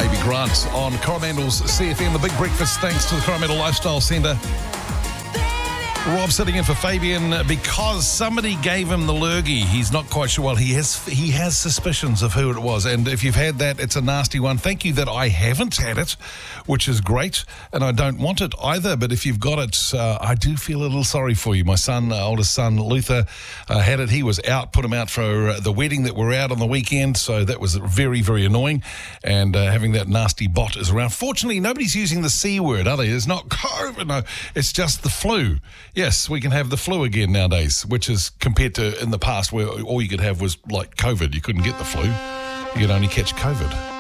Baby Grant on Coromandel's CFM, the big breakfast, thanks to the Coromandel Lifestyle Centre. Rob sitting in for Fabian because somebody gave him the lurgy. He's not quite sure. Well, he has suspicions of who it was. And if you've had that, it's a nasty one. Thank you that I haven't had it, which is great. And I don't want it either. But if you've got it, I do feel a little sorry for you. My son, oldest son, Luther, had it. He was out, put him out for the wedding that we're out on the weekend. So that was very, very annoying. And having that nasty bot is around. Fortunately, nobody's using the C word, are they? It's not COVID. No, it's just the flu. Yes, we can have the flu again nowadays, which is compared to in the past where all you could have was like COVID. You couldn't get the flu. You could only catch COVID.